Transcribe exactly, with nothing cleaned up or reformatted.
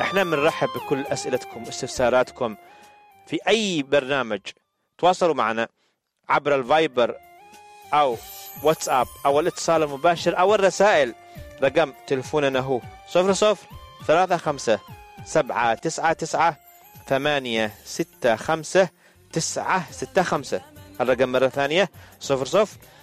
احنا بنرحب بكل أسئلتكم واستفساراتكم في أي برنامج. تواصلوا معنا عبر الفايبر أو واتساب أو الاتصال المباشر أو الرسائل. رقم تلفوننا هو صفر صفر ثلاثة خمسة سبعة تسعة تسعة ثمانية ستة خمسة تسعة ستة خمسة. الرقم مرة ثانية صفر صفر